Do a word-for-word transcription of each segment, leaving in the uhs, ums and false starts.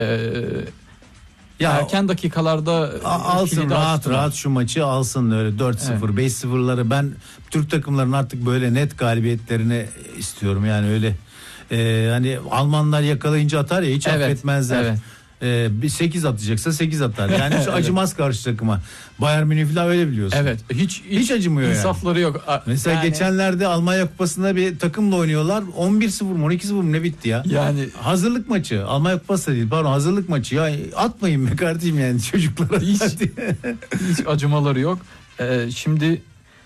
Ee, Ya erken dakikalarda alsın rahat açtılar. rahat şu maçı alsın öyle dört sıfır evet. beş sıfırları ben Türk takımlarının artık böyle net galibiyetlerini istiyorum yani öyle e, hani Almanlar yakalayınca atar ya hiç evet, affetmezler. Evet. Ee, bir sekiz atacaksa sekiz atar. Yani hiç acımaz karşı takıma. Bayern Münih falan öyle biliyorsun. Evet. Hiç hiç, hiç acımıyor yani. İnsafları yok. Mesela yani... geçenlerde Almanya Kupası'nda bir takımla oynuyorlar. on bir sıfır mı on iki sıfır mı ne bitti ya? Yani hazırlık maçı. Almanya Kupası değil. Pardon hazırlık maçı. Ya atmayın be kardeşim yani çocuklara. Hiç, hiç acımaları yok. Ee, şimdi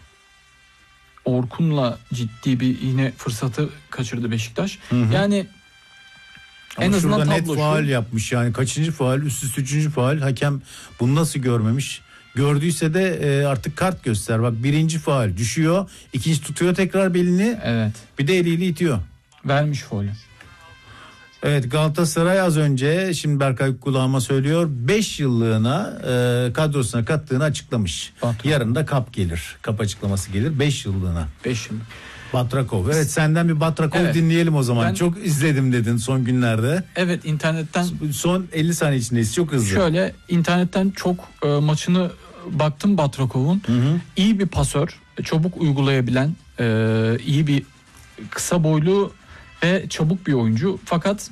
Orkun'la ciddi bir yine fırsatı kaçırdı Beşiktaş. Hı hı. Yani ama en azından net faul yapmış yani kaçıncı faul üst üste üçüncü faul hakem bunu nasıl görmemiş gördüyse de e, artık kart göster bak birinci faul düşüyor ikinci tutuyor tekrar belini evet bir de eliyle itiyor vermiş faulü. Evet Galatasaray az önce şimdi Berkay kulağıma söylüyor beş yıllığına e, kadrosuna kattığını açıklamış. Batman. Yarın da kap gelir kap açıklaması gelir beş yıllığına. beş yıllık. Batrakov. Evet senden bir Batrakov evet. dinleyelim o zaman. Ben, çok izledim dedin son günlerde. Evet internetten. Son elli saniye içindeyiz çok hızlı. Şöyle internetten çok e, maçını baktım Batrakov'un. Hı hı. İyi bir pasör, çabuk uygulayabilen, e, iyi bir kısa boylu ve çabuk bir oyuncu. Fakat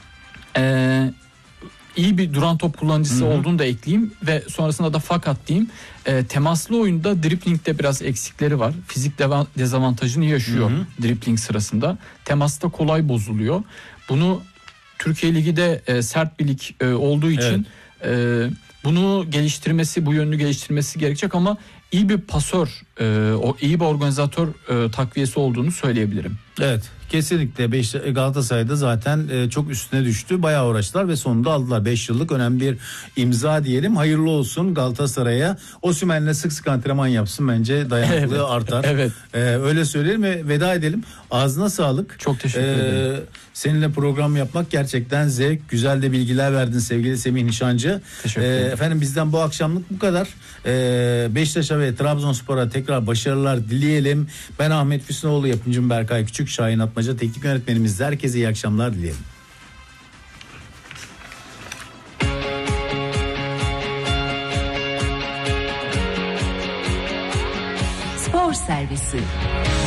e, iyi bir duran top kullanıcısı hı hı. olduğunu da ekleyeyim ve sonrasında da fakat diyeyim. E, temaslı oyunda driplingde biraz eksikleri var. Fizik deva- dezavantajını yaşıyor hı hı. dripling sırasında. Temasta kolay bozuluyor. Bunu Türkiye Ligi de e, sert bir lig e, olduğu için evet. e, bunu geliştirmesi, bu yönünü geliştirmesi gerekecek ama iyi bir pasör, e, o iyi bir organizatör e, takviyesi olduğunu söyleyebilirim. Evet. Kesinlikle beş Galatasaray'da zaten e, çok üstüne düştü. Bayağı uğraştılar ve sonunda aldılar. beş yıllık önemli bir imza diyelim. Hayırlı olsun Galatasaray'a. Osimhen'le sık sık antrenman yapsın bence dayanıklılığı evet, artar. Evet. E, öyle söyleyelim ve veda edelim. Ağzına sağlık. Çok teşekkür e, ederim. Seninle program yapmak gerçekten zevk. Güzel de bilgiler verdin sevgili Semih Nişancı. Teşekkür ederim. E, efendim bizden bu akşamlık bu kadar. E, Beşiktaş'a ve Trabzonspor'a tekrar başarılar dileyelim. Ben Ahmet Füsunoğlu, yapımcım Berkay Küçük, Şahin Atmaca, teknik yönetmenimiz. Herkese iyi akşamlar dileyelim. Spor Servisi.